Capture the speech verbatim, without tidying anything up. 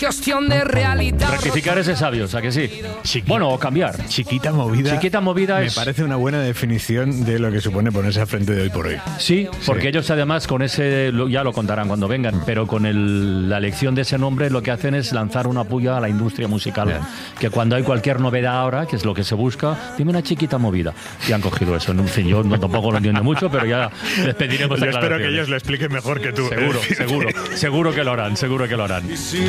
Cuestión de realidad. Rectificar es de sabios, ¿a que sí? Chiqui- Bueno, o cambiar. Chiquita movida. Chiquita movida me es... parece una buena definición de lo que supone ponerse al frente de Hoy por Hoy. Sí, porque Sí. ellos además con ese, lo- ya lo contarán cuando vengan, pero con el- la elección de ese nombre lo que hacen es lanzar una puya a la industria musical. Bien. Que cuando hay cualquier novedad ahora, que es lo que se busca, dime una chiquita movida. Y han cogido eso. En fin, yo no, tampoco lo entiendo mucho, pero ya les pediremos Yo espero que aclaraciones. ellos lo expliquen mejor que tú. Seguro, Es decir, seguro, seguro que lo harán, seguro que lo harán.